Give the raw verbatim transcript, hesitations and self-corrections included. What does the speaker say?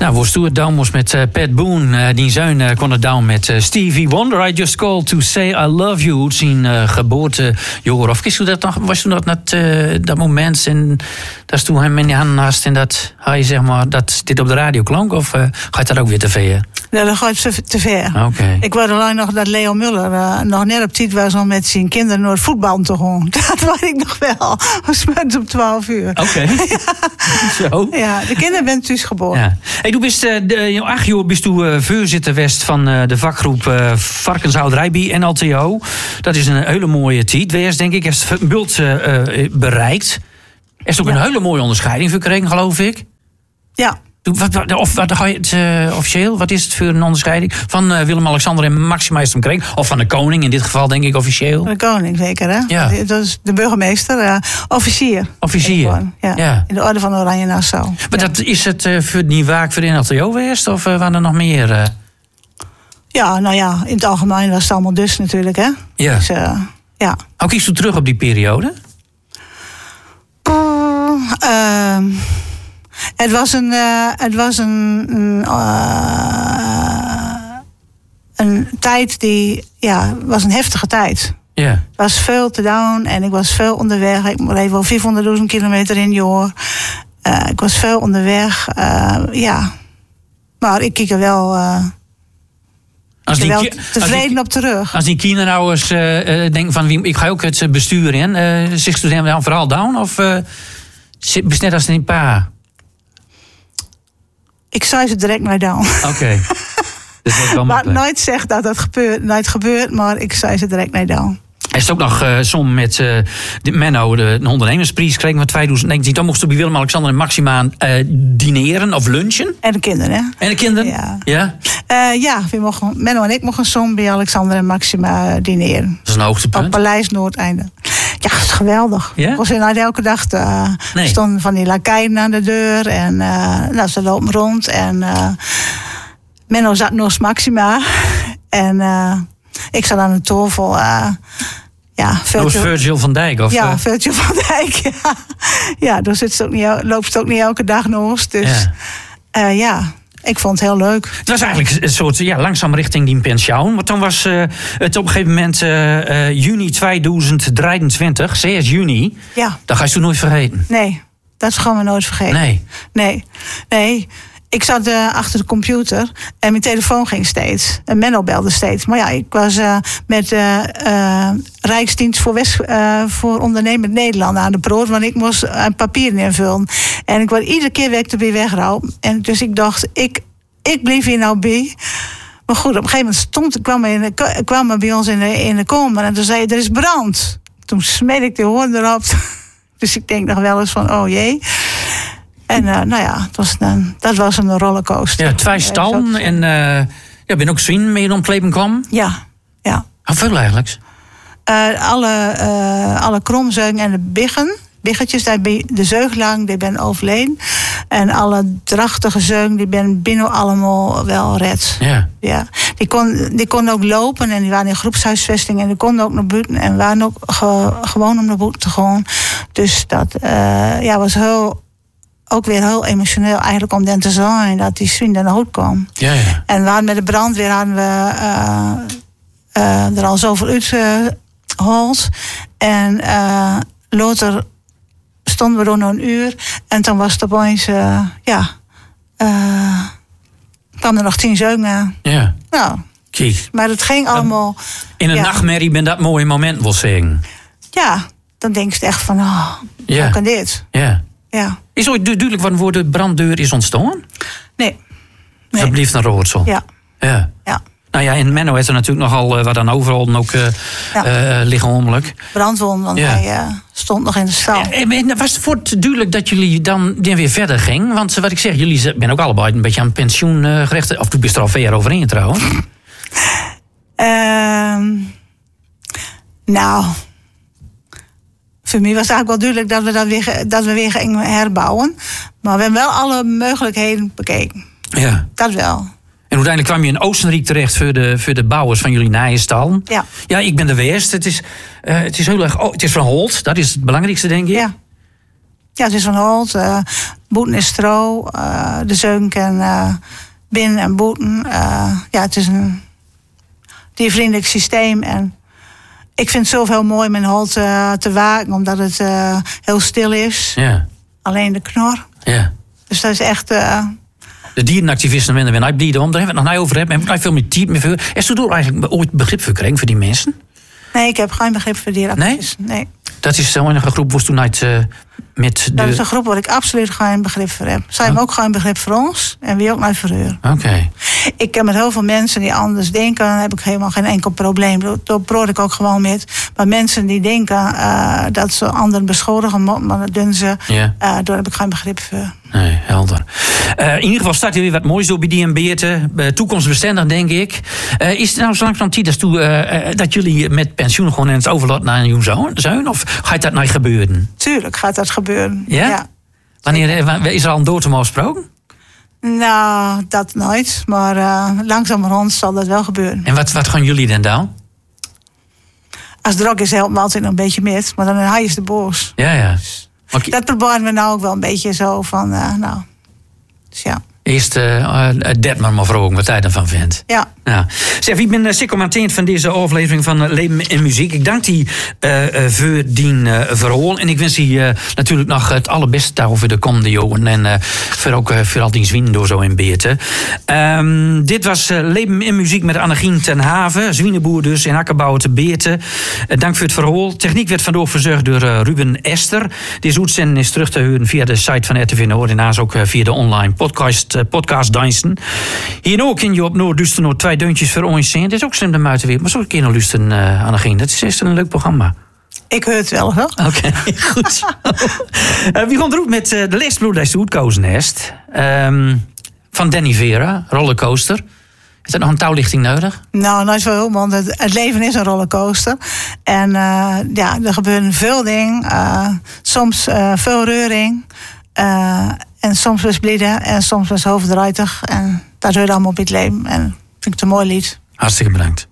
Ja, we stoer down was met uh, Pat Boone. Uh, die zoon uh, kon het down met uh, Stevie Wonder. I just called to say I love you. Het zijn uh, geboorte, joh. Of was dat nog, was toen dat net uh, dat moment en dat toen hem in je handen had en dat hij zeg maar dat dit op de radio klonk, of uh, gaat dat ook weer te ver? Ja, dat gaat te ver. Okay. Ik wou alleen nog dat Leo Muller uh, nog net op tijd was om met zijn kinderen naar het voetbal te gaan. Dat weet ik nog wel. Was met om twaalf uur. Oké. Okay. Ja. Zo. Ja, de kinderen zijn thuis geboren. Ja. Hey, toen bist uh, de, acht jaar bist u uh, voorzitter west van uh, de vakgroep uh, Varkenshouderij bij N L T O. Dat is een hele mooie tijd. Wees denk ik, heeft het bult uh, uh, bereikt. Er is ook ja. een hele mooie onderscheiding verkregen, geloof ik. Ja. Wat, wat, of wat ga je het uh, officieel? Wat is het voor een onderscheiding? Van uh, Willem-Alexander en Maxima is hem kreeg? Of van de koning, in dit geval denk ik officieel? De koning, zeker hè? Ja. Dat is de burgemeester. Uh, officier. Officier? Ja. Ja. In de orde van Oranje Nassau. Maar ja. dat, is het uh, voor niet waak voor de N L T O geweest? Of uh, waren er nog meer? Uh... Ja, nou ja, in het algemeen was het allemaal dus natuurlijk hè? Ja. Dus, uh, ja. Hoe kiest u terug op die periode? Uh, uh, Het was een, uh, het was een, een, uh, een tijd die, ja, was een heftige tijd. Ja. Yeah. Het was veel te doen en ik was veel onderweg. Ik reed wel vierhonderdduizend kilometer in je jaar. Uh, ik was veel onderweg, uh, ja. Maar ik kijk er wel, uh, als die, wel ki- tevreden die, op terug. Als die kinderen nou eens uh, uh, denken van, wie, ik ga ook het bestuur in. Uh, zegt u dan vooral down? Of uh, is net als een pa? Ik zei ze direct naar down. Oké. Okay. Dus maar nooit zegt dat dat gebeurt, nooit gebeurt, maar ik zei ze direct naar down. Er is ook nog uh, som met uh, de Menno, de, de ondernemersprijs kreeg van twintig negentien. Dan mochten we bij Willem-Alexander en Maxima uh, dineren of lunchen. En de kinderen, hè? En de kinderen? Ja. Ja, uh, ja we mogen, Menno en ik mochten som bij Alexander en Maxima dineren. Dat is een hoogtepunt. Op Paleis Noordeinde. Ja, dat is geweldig. Ja? Ik was inderdaad elke dag. Uh, nee. stonden van die lakeien aan de deur. En uh, nou, ze lopen rond. En uh, Menno zat naast Maxima. En uh, ik zat aan de tafel. Uh, ja, Virgil, Virgil van Dijk? Of, ja, uh... Virgil van Dijk. Ja, ja dus zit ze ook niet, loopt ze ook niet elke dag naast. Dus ja. Uh, ja. Ik vond het heel leuk. Het was eigenlijk een soort, ja, langzaam richting die pensioen. Want dan was uh, het op een gegeven moment uh, uh, juni tweeduizend drieëntwintig, zes juni. Ja. Dat ga je toen nooit vergeten. Nee, dat gaan we nooit vergeten. Nee. Nee, nee. Ik zat uh, achter de computer en mijn telefoon ging steeds. En Menno belde steeds. Maar ja, ik was uh, met uh, uh, Rijksdienst voor, West, uh, voor Ondernemend Nederland aan de proot. Want ik moest uh, papieren invullen. En ik was iedere keer werkte bij wegrouw. En dus ik dacht, ik, ik bleef hier nou bij. Maar goed, op een gegeven moment stond, kwam hij in de, kwam bij ons in de, in de kamer. En toen zei hij, er is brand. Toen smeed ik de hoorn erop. Dus ik denk nog wel eens van, oh jee. En uh, nou ja, het was een, dat was een rollercoaster. Ja, twee stallen en uh, ja, ben ook zien mee om kleven kwam. Ja, ja. Hoeveel eigenlijk? Uh, alle, uh, alle kromzeugen en de biggen. Biggetjes, daar ben de zeuglang, die ben overleden. En alle drachtige zeugen, die ben binnen allemaal wel red. Ja. Ja. Die kon, die kon ook lopen en die waren in groepshuisvesting en die konden ook naar buiten en waren ook ge, gewoon om naar buiten te gaan. Dus dat uh, ja, was heel, ook weer heel emotioneel eigenlijk om dan te zijn dat die swing naar goed kwam. Ja, ja. En we hadden met de brandweer hadden we uh, uh, er al zoveel uitgehaald. En uh, later stonden we er nog een uur. En toen was het opeens, uh, ja, uh, kwam er nog tien zeugen aan. Ja. Nou, kijk. Maar het ging allemaal. In een ja. nachtmerrie ben dat mooie moment wil zeggen. Ja, dan denk je echt van, oh, ja. hoe kan dit? Ja. Ja. Is ooit duidelijk waarvoor de branddeur is ontstaan? Nee. nee. Dat blijft een roodsel. Ja. Ja. Ja. Nou ja, in Menno heeft er natuurlijk nogal uh, wat dan overal ook uh, ja. uh, lichamelijk. Brandwond, want ja. hij uh, stond nog in de stal. En was het voor het duidelijk dat jullie dan weer verder gingen? Want wat ik zeg, jullie zijn ook allebei een beetje aan pensioen uh, gerecht. Of toen bist er al ver overheen trouwens. uh, nou... Voor mij was het eigenlijk wel duidelijk dat we dat weer, dat we weer gingen herbouwen. Maar we hebben wel alle mogelijkheden bekeken. Ja. Dat wel. En uiteindelijk kwam je in Oostenrijk terecht voor de, voor de bouwers van jullie nijenstal. Ja. Ja, ik ben er geweest. Het is, uh, het is heel erg. Oh, het is van Holt, dat is het belangrijkste, denk ik. Ja. Ja, het is van Holt. Uh, Boeten is Stro. Uh, de Zeunk en uh, Bin en Boeten. Uh, ja, het is een diervriendelijk systeem. En ik vind het zelf heel mooi om in Holt uh, te waken. Omdat het uh, heel stil is. Ja. Alleen de knor. Ja. Dus dat is echt... Uh, de dierenactivisten vinden we niet om. Daar hebben we het nog niet over. Hebben. We hebben nog veel meer tijd meer voor. Is er door eigenlijk ooit begrip voor gekregen voor die mensen? Nee, ik heb geen begrip voor dierenactivisten. Nee? nee. Dat is zo'n enige groep was toen uit uh, met de... Dat is een groep waar ik absoluut geen begrip voor heb. Zij hebben ook geen begrip voor ons en wie ook niet voor u. Oké. Okay. Ik ken met heel veel mensen die anders denken, dan heb ik helemaal geen enkel probleem. Daar probeer ik ook gewoon met. Maar mensen die denken uh, dat ze anderen beschuldigen, maar dat doen ze, yeah. uh, daar heb ik geen begrip voor. Nee, helder. Uh, in ieder geval staat hier weer wat moois door bij die en Beerte. Uh, toekomstbestendig, denk ik. Uh, is het nou zo langzaam tijd dat, uh, uh, dat jullie met pensioen gewoon in het overlaat naar een zoon? Of gaat dat nou gebeuren? Tuurlijk gaat dat gebeuren. Ja? Ja. Wanneer is er al een datum afgesproken? Nou, dat nooit. Maar uh, langzamerhand zal dat wel gebeuren. En wat, wat gaan jullie dan doen? Als het druk is, helpt me altijd nog een beetje met. Maar dan hij is de boos. Ja, ja. Maar dat proberen we nou ook wel een beetje zo van, uh, nou, dus ja. Eerst uh, dat maar maar vragen wat hij ervan vindt. Ja. ja. Zeg, ik ben zeker aan het eind van deze aflevering van Leven en Muziek. Ik dank die uh, voor die uh, verhaal. En ik wens die uh, natuurlijk nog het allerbeste over de komende jaren. En uh, voor ook uh, voor al die zwienen door zo in Beerte. Um, dit was uh, Leven en Muziek met Annegien ten Haven. Zwienenboer dus in Akkerbouw te Beerte. Uh, dank voor het verhaal. Techniek werd vandaag verzorgd door uh, Ruben Ester. Deze uitzending is terug te horen via de site van R T V Noord. En daarnaast ook uh, via de online podcast. Podcast Dansen. Hier ook in je op Noord luisteren nog twee deuntjes voor ons zien. Het is ook slim de muiten weer. Maar zo een keer nog luisteren uh, aan de ging. Dat is echt een leuk programma. Ik hoor het wel, hoor. Oké, okay, goed. uh, wie gaan er ook met uh, de lesbloed dat je goed kozen heeft. Um, van Danny Vera, Rollercoaster. Is dat nog een touwlichting nodig? Nou, nooit veel, want het, het leven is een rollercoaster. En uh, ja, er gebeuren veel dingen. Uh, soms uh, veel reuring. Uh, En soms was blieden en soms was hoofdruitig. En dat hoort allemaal op het leven. En vind ik het een mooi lied. Hartstikke bedankt.